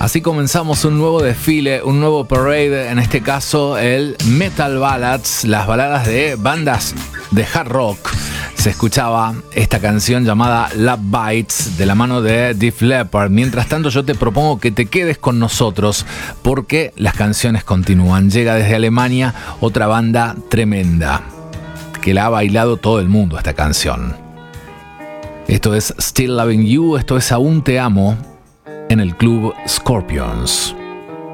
Así comenzamos un nuevo desfile, un nuevo parade, en este caso el Metal Ballads, las baladas de bandas de hard rock. Se escuchaba esta canción llamada Love Bites de la mano de Def Leppard. Mientras tanto, yo te propongo que te quedes con nosotros porque las canciones continúan. Llega desde Alemania otra banda tremenda que la ha bailado todo el mundo esta canción. Esto es Still Loving You, esto es Aún Te Amo en el Club Scorpions.